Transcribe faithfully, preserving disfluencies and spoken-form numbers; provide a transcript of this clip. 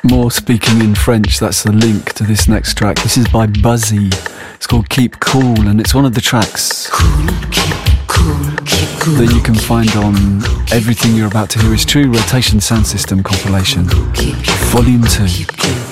more speaking in French. That's the link to this next track. This is by Buzzy. It's called Keep Cool, and it's one of the tracks cool, keep cool, keep cool, that you can find on Everything You're About to Hear Is True Rotation Sound System compilation, keep, Volume two. keep, keep.